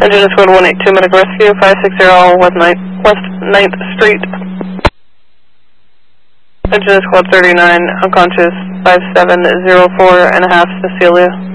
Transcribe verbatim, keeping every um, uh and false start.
Engine Squad one eight two Medical Rescue, five six zero West ninth Street. Engine Squad thirty-nine, unconscious, five seven zero four and a half Cecilia.